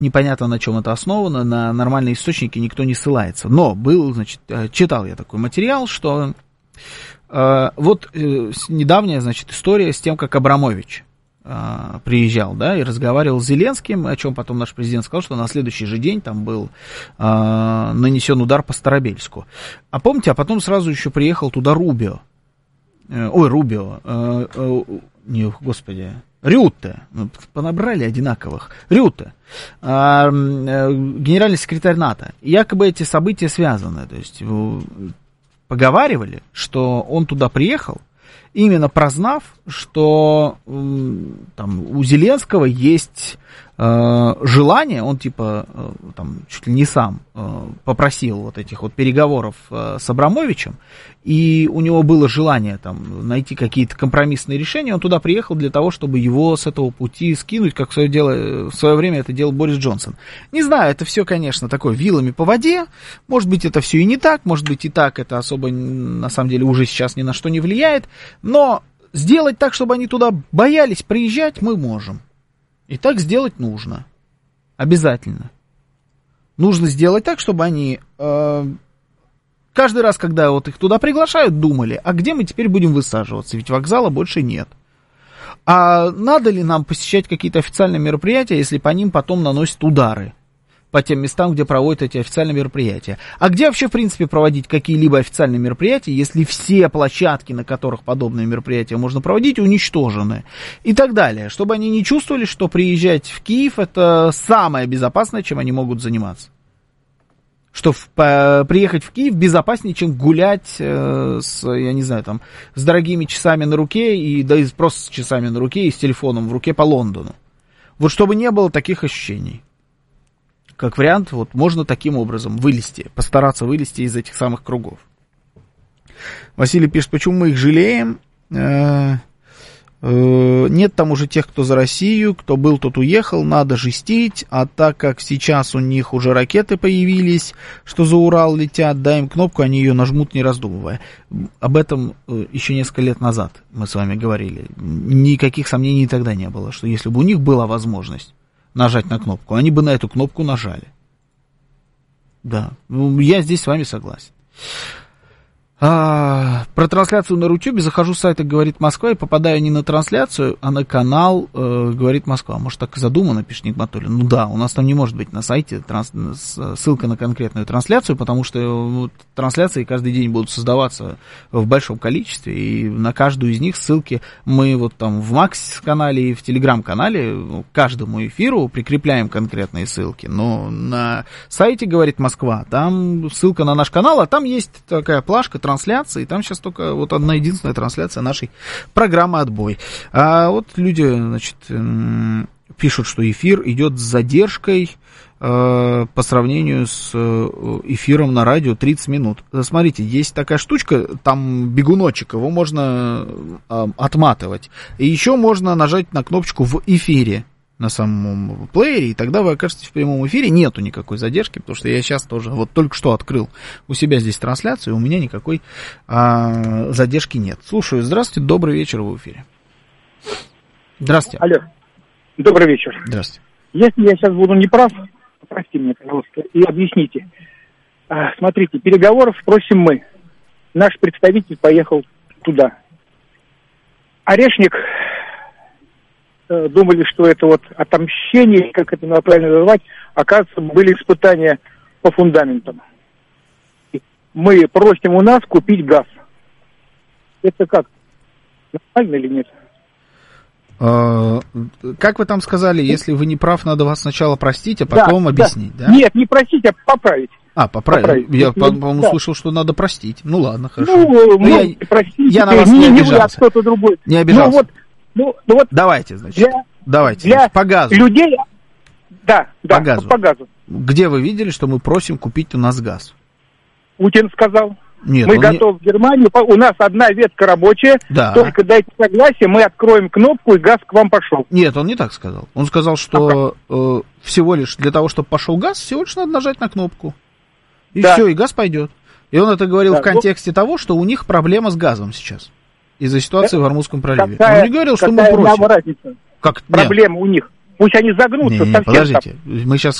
непонятно, на чем это основано, на нормальные источники никто не ссылается. Но читал я такой материал, что недавняя, история с тем, как Абрамович приезжал, да, и разговаривал с Зеленским, о чем потом наш президент сказал, что на следующий же день там был нанесен удар по Старобельску. А помните, а потом сразу еще приехал туда Рутте, понабрали одинаковых, Рютте, генеральный секретарь НАТО. Якобы эти события связаны, то есть поговаривали, что он туда приехал, именно прознав, что там у Зеленского есть желание, он чуть ли не сам попросил вот этих вот переговоров с Абрамовичем, и у него было желание там найти какие-то компромиссные решения, он туда приехал для того, чтобы его с этого пути скинуть, как в свое время это делал Борис Джонсон. Не знаю, это все, конечно, такое вилами по воде, может быть, это все и не так, может быть, и так, это особо, на самом деле, уже сейчас ни на что не влияет, но сделать так, чтобы они туда боялись приезжать, мы можем. И так сделать нужно. Обязательно. Нужно сделать так, чтобы они каждый раз, когда вот их туда приглашают, думали, а где мы теперь будем высаживаться? Ведь вокзала больше нет. А надо ли нам посещать какие-то официальные мероприятия, если по ним потом наносят удары? По тем местам, где проводят эти официальные мероприятия. А где вообще, в принципе, проводить какие-либо официальные мероприятия, если все площадки, на которых подобные мероприятия можно проводить, уничтожены? И так далее. Чтобы они не чувствовали, что приезжать в Киев — это самое безопасное, чем они могут заниматься. Что приехать в Киев безопаснее, чем гулять с дорогими часами на руке, и просто с часами на руке, и с телефоном в руке по Лондону. Вот чтобы не было таких ощущений. Как вариант, вот можно таким образом постараться вылезти из этих самых кругов. Василий пишет, почему мы их жалеем? Нет там уже тех, кто за Россию, кто был, тот уехал, надо жестить, а так как сейчас у них уже ракеты появились, что за Урал летят, дай им кнопку, они ее нажмут, не раздумывая. Об этом еще несколько лет назад мы с вами говорили. Никаких сомнений тогда не было, что если бы у них была возможность нажать на кнопку, они бы на эту кнопку нажали. Да, я здесь с вами согласен. Про трансляцию на Рутюбе захожу с сайта «Говорит Москва» и попадаю не на трансляцию, а на канал «Говорит Москва». Может, так и задумано, пишет Нигматуллин. Ну да, у нас там не может быть на сайте ссылка на конкретную трансляцию, потому что трансляции каждый день будут создаваться в большом количестве, и на каждую из них ссылки мы вот там в Макс-канале и в Телеграм-канале каждому эфиру прикрепляем конкретные ссылки. Но на сайте «Говорит Москва» там ссылка на наш канал, а там есть такая плашка трансляции, там сейчас только вот одна единственная трансляция нашей программы «Отбой». А вот люди, пишут, что эфир идет с задержкой по сравнению с эфиром на радио 30 минут. Смотрите, есть такая штучка, там бегуночек, его можно отматывать. И еще можно нажать на кнопочку «В эфире» на самом плеере, и тогда вы окажетесь в прямом эфире, нету никакой задержки, потому что я сейчас тоже вот только что открыл у себя здесь трансляцию, у меня никакой задержки нет. Слушаю, здравствуйте, добрый вечер, в эфире. Здравствуйте. Алло, добрый вечер. Здравствуйте. Если я сейчас буду неправ, простите меня, пожалуйста, и объясните. Смотрите, переговоров просим мы. Наш представитель поехал туда. Орешник... думали, что это вот отомщение, как это правильно называть, оказывается, были испытания по фундаментам. Мы просим у нас купить газ. Это как? Нормально или нет? Как вы там сказали, если вы не прав, надо вас сначала простить, а потом объяснить, да? Нет, не простить, а поправить. Поправить. Я, по-моему, слышал, что надо простить. Ну ладно, хорошо. Я на вас не обижался. Кто-то другой. Не обижался. Ну вот давайте, значит. По газу. Людей, по газу. Где вы видели, что мы просим купить у нас газ? Путин сказал. Нет, мы готовы в Германию, у нас одна ветка рабочая, только дайте согласие, мы откроем кнопку, и газ к вам пошел. Нет, он не так сказал. Он сказал, что всего лишь для того, чтобы пошел газ, всего лишь надо нажать на кнопку. И все, и газ пойдет. И он это говорил в контексте того, что у них проблема с газом сейчас. Из-за ситуации в Ормузском проливе. Он не говорил, что мы просим. Разница? Проблема у них. Пусть они загнутся совсем. Подождите, мы сейчас